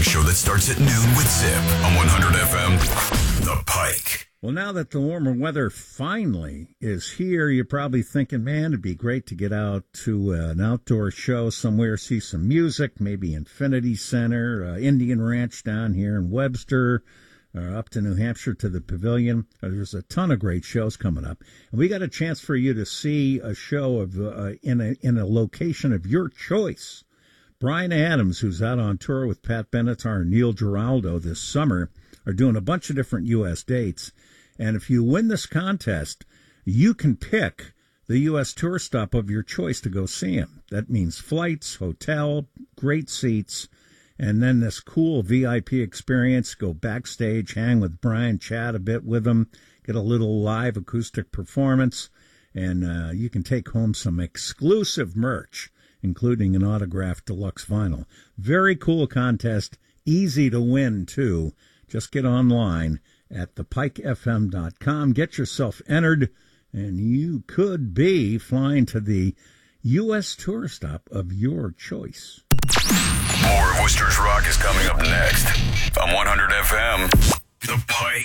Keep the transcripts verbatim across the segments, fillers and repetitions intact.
morning show that starts at noon with Zip on one hundred F M, The Pike. Well, now that the warmer weather finally is here, you're probably thinking, man, it'd be great to get out to uh, an outdoor show somewhere, see some music, maybe Infinity Center, uh, Indian Ranch down here in Webster, uh, up to New Hampshire to the Pavilion. Uh, there's a ton of great shows coming up. And we got a chance for you to see a show of uh, in a in a location of your choice. Bryan Adams, who's out on tour with Pat Benatar and Neil Giraldo this summer, are doing a bunch of different U S dates. And if you win this contest, you can pick the U S tour stop of your choice to go see him. That means flights, hotel, great seats, and then this cool V I P experience. Go backstage, hang with Bryan, chat a bit with him, get a little live acoustic performance, and uh, you can take home some exclusive merch, including an autographed deluxe vinyl. Very cool contest, easy to win, too. Just get online at the pike f m dot com. Get yourself entered, and you could be flying to the U S tour stop of your choice. More of Worcester's Rock is coming up next on one hundred F M, The Pike.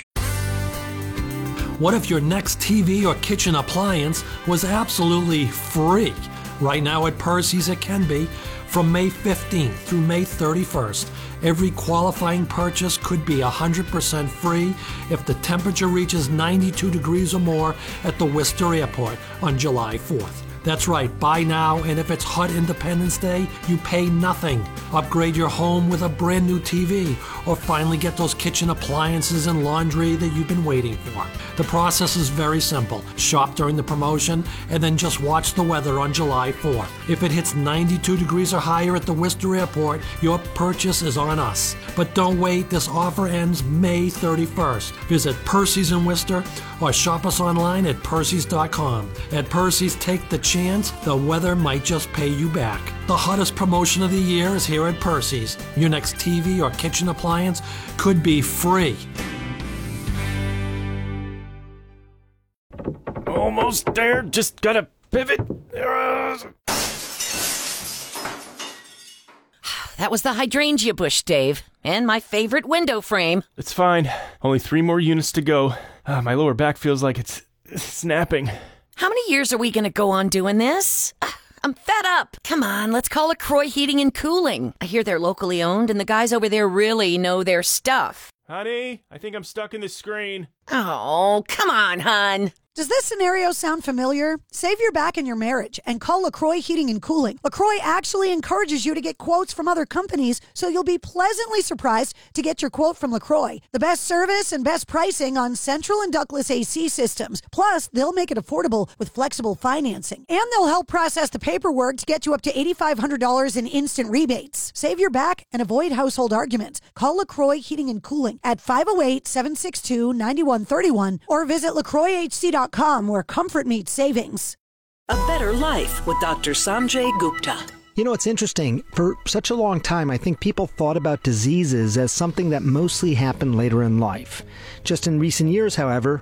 What if your next T V or kitchen appliance was absolutely free? Right now at Percy's it can be. From May fifteenth through May thirty-first, every qualifying purchase could be one hundred percent free if the temperature reaches ninety-two degrees or more at the Worcester Airport on July fourth. That's right, buy now, and if it's hot Independence Day, you pay nothing. Upgrade your home with a brand new T V, or finally get those kitchen appliances and laundry that you've been waiting for. The process is very simple. Shop during the promotion, and then just watch the weather on July fourth. If it hits ninety-two degrees or higher at the Worcester Airport, your purchase is on us. But don't wait, this offer ends May thirty-first. Visit Percy's in Worcester, or shop us online at percys dot com. At Percy's, take the chance the weather might just pay you back. The hottest promotion of the year is here at Percy's. Your next T V or kitchen appliance could be free. Almost there, just gotta pivot. That was the hydrangea bush, Dave, and my favorite window frame. It's fine. Only three more units to go. Uh, my lower back feels like it's snapping. How many years are we going to go on doing this? Uh, I'm fed up. Come on, let's call LaCroix Heating and Cooling. I hear they're locally owned, and the guys over there really know their stuff. Honey, I think I'm stuck in the screen. Oh, come on, hon. Does this scenario sound familiar? Save your back in your marriage and call LaCroix Heating and Cooling. LaCroix actually encourages you to get quotes from other companies, so you'll be pleasantly surprised to get your quote from LaCroix. The best service and best pricing on central and ductless A C systems. Plus, they'll make it affordable with flexible financing. And they'll help process the paperwork to get you up to eight thousand five hundred dollars in instant rebates. Save your back and avoid household arguments. Call LaCroix Heating and Cooling at five oh eight, seven six two, nine one three one or visit lacroix h c dot com where comfort meets savings. A Better Life with Doctor Sanjay Gupta. You know, it's interesting. For such a long time, I think people thought about diseases as something that mostly happened later in life. Just in recent years, however,